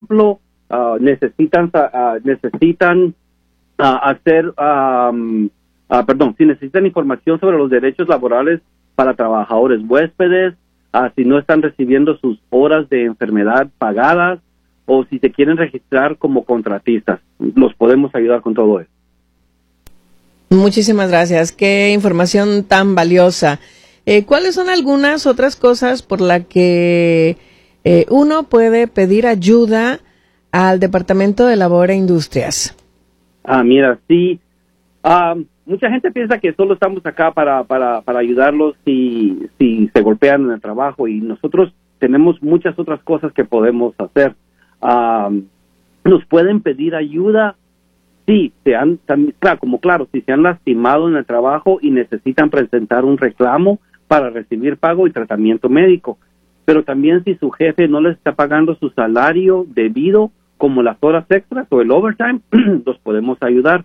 ejemplo, si necesitan información sobre los derechos laborales para trabajadores huéspedes, si no están recibiendo sus horas de enfermedad pagadas, o si se quieren registrar como contratistas, los podemos ayudar con todo eso. Muchísimas gracias. Qué información tan valiosa. ¿Cuáles son algunas otras cosas por las que uno puede pedir ayuda al Departamento de Labor e Industrias? Mira, sí. Mucha gente piensa que solo estamos acá para ayudarlos si se golpean en el trabajo, y nosotros tenemos muchas otras cosas que podemos hacer. Nos pueden pedir ayuda si si se han lastimado en el trabajo y necesitan presentar un reclamo para recibir pago y tratamiento médico. Pero también si su jefe no les está pagando su salario debido, como las horas extras o el overtime, los podemos ayudar.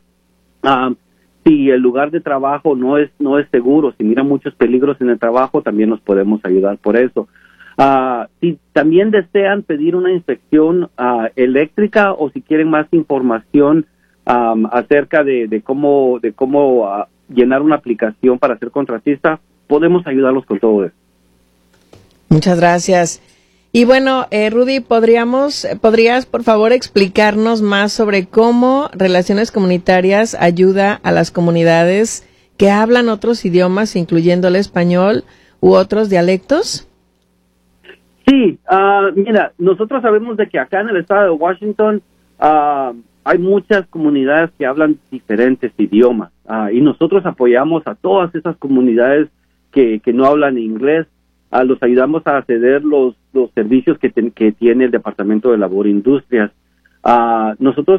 Si el lugar de trabajo no es seguro, si mira muchos peligros en el trabajo, también nos podemos ayudar por eso. Si también desean pedir una inspección eléctrica, o si quieren más información acerca de cómo llenar una aplicación para ser contratista, podemos ayudarlos con todo eso. Muchas gracias. Y bueno, Rudy, ¿podrías por favor explicarnos más sobre cómo Relaciones Comunitarias ayuda a las comunidades que hablan otros idiomas, incluyendo el español u otros dialectos? Sí, mira, nosotros sabemos de que acá en el estado de Washington hay muchas comunidades que hablan diferentes idiomas, y nosotros apoyamos a todas esas comunidades que no hablan inglés. Los ayudamos a acceder los servicios que tiene el Departamento de Labor e Industrias. Nosotros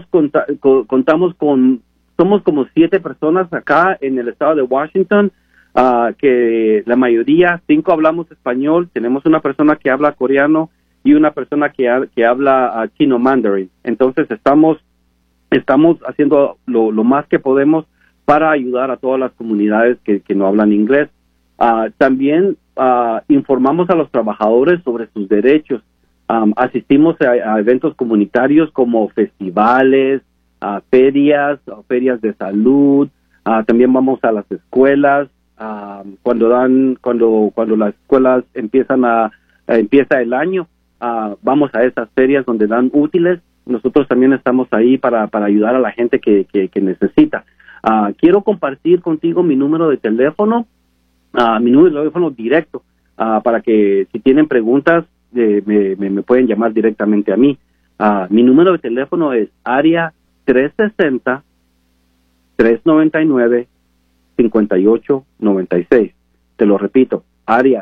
somos como 7 personas acá en el estado de Washington, que la mayoría, 5 hablamos español. Tenemos una persona que habla coreano y una persona que habla chino mandarín. Entonces estamos haciendo lo más que podemos para ayudar a todas las comunidades que no hablan inglés. También informamos a los trabajadores sobre sus derechos. Asistimos a eventos comunitarios como festivales, ferias de salud. También vamos a las escuelas. Cuando las escuelas empieza el año, vamos a esas ferias donde dan útiles. Nosotros también estamos ahí para ayudar a la gente que necesita. Quiero compartir contigo mi número de teléfono. Mi número de teléfono directo, para que si tienen preguntas me pueden llamar directamente a mí. Mi número de teléfono es área 360-399-5896. Te lo repito, área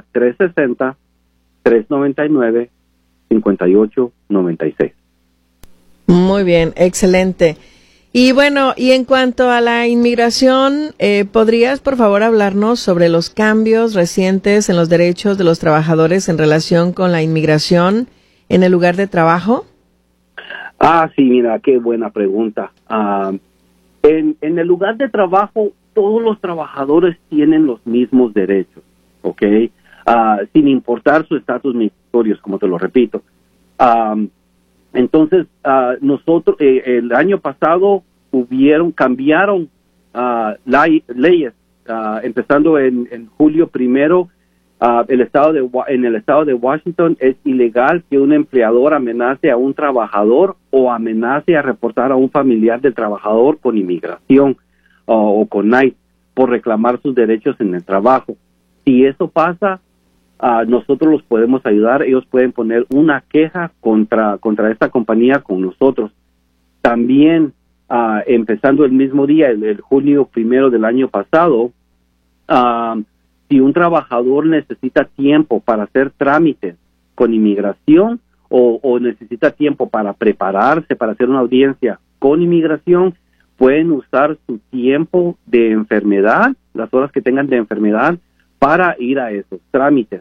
360-399-5896. Muy bien, excelente. Y bueno, y en cuanto a la inmigración, ¿podrías por favor hablarnos sobre los cambios recientes en los derechos de los trabajadores en relación con la inmigración en el lugar de trabajo? Sí, mira, qué buena pregunta. En el lugar de trabajo, todos los trabajadores tienen los mismos derechos, ¿ok? Sin importar su estatus migratorio, como te lo repito. Entonces, nosotros, el año pasado cambiaron leyes, empezando en julio 1. En el estado de Washington es ilegal que un empleador amenace a un trabajador o amenace a reportar a un familiar del trabajador con inmigración o con ICE por reclamar sus derechos en el trabajo. Si eso pasa, nosotros los podemos ayudar. Ellos pueden poner una queja contra esta compañía con nosotros. También, empezando el mismo día, el junio 1 del año pasado, si un trabajador necesita tiempo para hacer trámites con inmigración o necesita tiempo para prepararse para hacer una audiencia con inmigración, pueden usar su tiempo de enfermedad, las horas que tengan de enfermedad, para ir a esos trámites.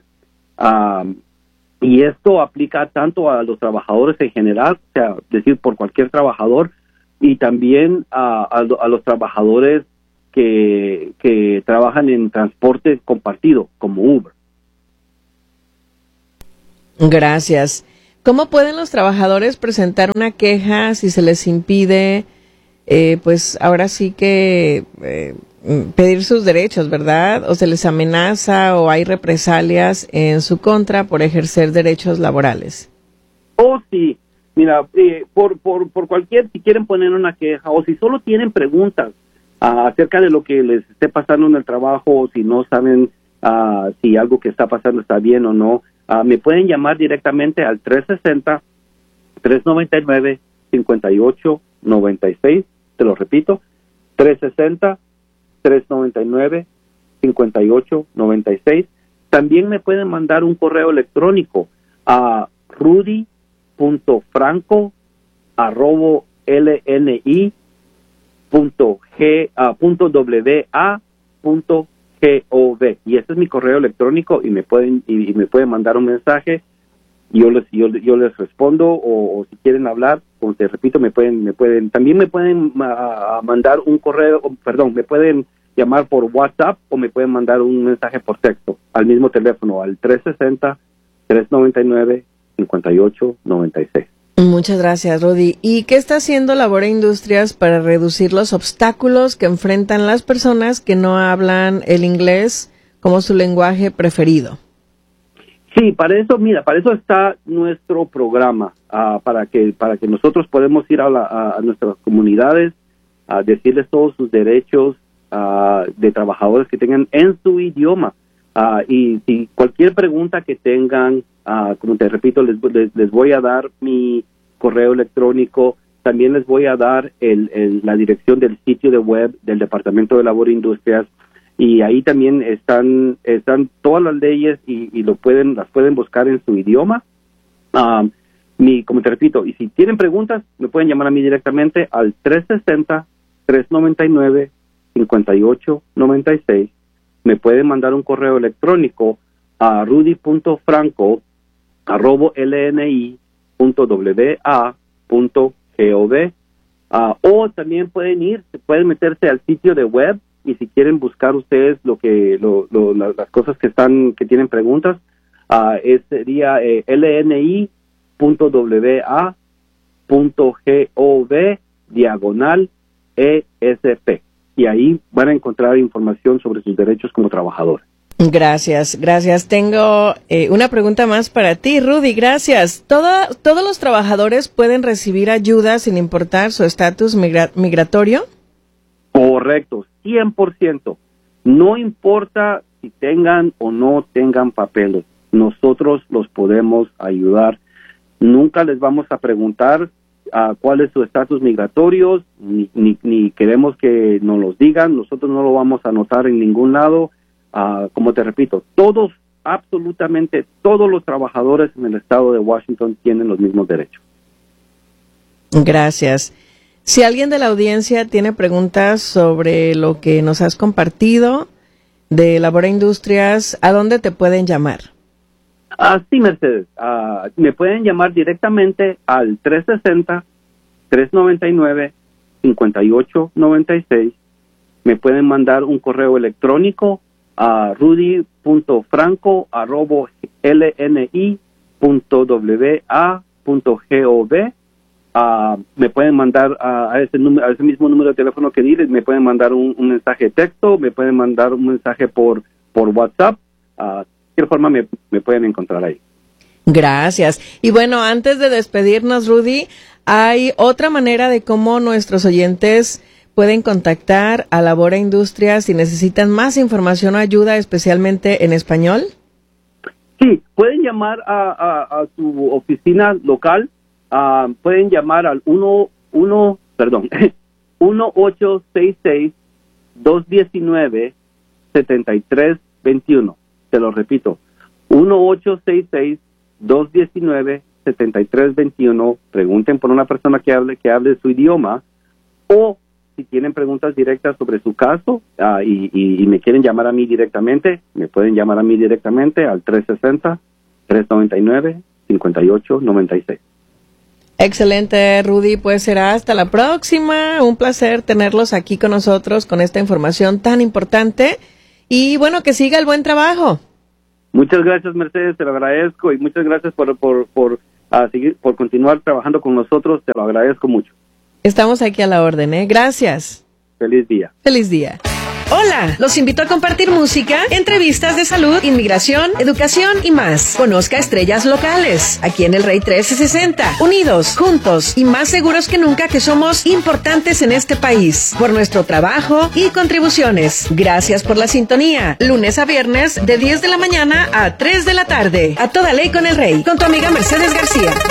Y esto aplica tanto a los trabajadores en general, o sea, decir, por cualquier trabajador, y también a los trabajadores que trabajan en transporte compartido, como Uber. Gracias. ¿Cómo pueden los trabajadores presentar una queja si se les impide, pues ahora sí que pedir sus derechos, ¿verdad? O se les amenaza o hay represalias en su contra por ejercer derechos laborales. Oh, sí. Mira, por cualquier, si quieren poner una queja o si solo tienen preguntas acerca de lo que les esté pasando en el trabajo o si no saben si algo que está pasando está bien o no, me pueden llamar directamente al 360-399-5896. Te lo repito, 360-399-5896. También me pueden mandar un correo electrónico a rudy.franco@lni.wa.gov, y ese es mi correo electrónico y me pueden mandar un mensaje y yo les respondo, o si quieren hablar, como te repito, me pueden mandar un correo, me pueden llamar por WhatsApp o me pueden mandar un mensaje por texto al mismo teléfono, al 360-399-5896. Muchas gracias, Rudy. ¿Y qué está haciendo Labora Industrias para reducir los obstáculos que enfrentan las personas que no hablan el inglés como su lenguaje preferido? Sí, para eso está nuestro programa, para que nosotros podemos ir a nuestras comunidades, a decirles todos sus derechos de trabajadores que tengan en su idioma. Y si cualquier pregunta que tengan, como te repito, les voy a dar mi correo electrónico, también les voy a dar la dirección del sitio de web del Departamento de Labor e Industrias, y ahí también están todas las leyes y las pueden buscar en su idioma. Como te repito, y si tienen preguntas, me pueden llamar a mí directamente al 360-399-5896. Me pueden mandar un correo electrónico a rudy.franco@lni.wa.gov, o también pueden meterse al sitio de web, y si quieren buscar ustedes las cosas que tienen preguntas, sería lni.wa.gov/ESP, y ahí van a encontrar información sobre sus derechos como trabajadores. Gracias. Tengo una pregunta más para ti, Rudy. Gracias. ¿Todos los trabajadores pueden recibir ayuda sin importar su estatus migratorio? Correcto, 100%. No importa si tengan o no tengan papeles, nosotros los podemos ayudar. Nunca les vamos a preguntar cuál es su estatus migratorio, ni queremos que nos los digan. Nosotros no lo vamos a anotar en ningún lado. Como te repito, absolutamente todos los trabajadores en el estado de Washington tienen los mismos derechos. Gracias. Si alguien de la audiencia tiene preguntas sobre lo que nos has compartido de Labora Industrias, ¿a dónde te pueden llamar? Sí, Mercedes. Me pueden llamar directamente al 360-399-5896. Me pueden mandar un correo electrónico a rudy.franco@lni.wa.gov. Me pueden mandar a ese mismo número de teléfono que di, me pueden mandar un mensaje de texto, me pueden mandar un mensaje por WhatsApp. De cualquier forma me pueden encontrar ahí. Gracias. Y bueno, antes de despedirnos, Rudy, ¿hay otra manera de cómo nuestros oyentes pueden contactar a Labora Industrias si necesitan más información o ayuda, especialmente en español? Sí, pueden llamar a su oficina local. Pueden llamar al 1866-219-7321. Te lo repito, 1866-219-7321. Pregunten por una persona que hable su idioma, o si tienen preguntas directas sobre su caso y me quieren llamar a mí directamente, me pueden llamar a mí directamente al 360-399-5896. Excelente, Rudy. Pues será hasta la próxima. Un placer tenerlos aquí con nosotros con esta información tan importante. Y bueno, que siga el buen trabajo. Muchas gracias, Mercedes, te lo agradezco, y muchas gracias por por continuar trabajando con nosotros. Te lo agradezco mucho. Estamos aquí a la orden, ¿eh? Gracias. Feliz día. Feliz día. Hola, los invito a compartir música, entrevistas de salud, inmigración, educación y más. Conozca estrellas locales, aquí en El Rey 1360. Unidos, juntos y más seguros que nunca que somos importantes en este país. Por nuestro trabajo y contribuciones. Gracias por la sintonía. Lunes a viernes de 10 de la mañana a 3 de la tarde. A toda ley con El Rey, con tu amiga Mercedes García.